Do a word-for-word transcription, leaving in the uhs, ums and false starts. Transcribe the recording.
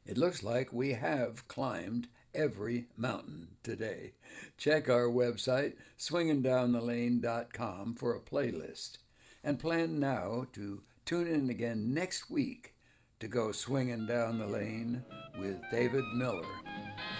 It looks like we have climbed every mountain today. Check our website, swingin down the lane dot com, for a playlist. And plan now to tune in again next week to go swinging down the lane with David Miller.